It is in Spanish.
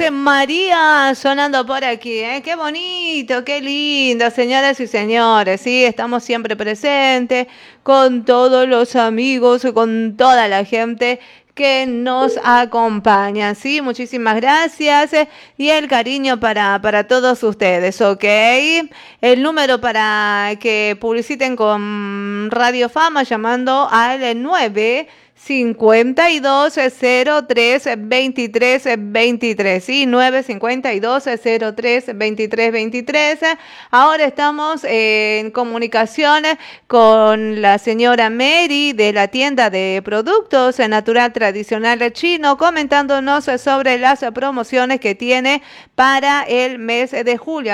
Ave María sonando por aquí, ¿eh? Qué bonito, qué lindo, señoras y señores, sí, estamos siempre presentes con todos los amigos, con toda la gente que nos acompaña, ¿sí? Muchísimas gracias y el cariño para todos ustedes, ¿ok? El número para que publiciten con Radio Fama llamando al 952-03-23-23, ¿sí? 952-03-23-23. Ahora estamos en comunicación con la señora Mary de la tienda de productos natural tradicional chino, comentándonos sobre las promociones que tiene para el mes de julio.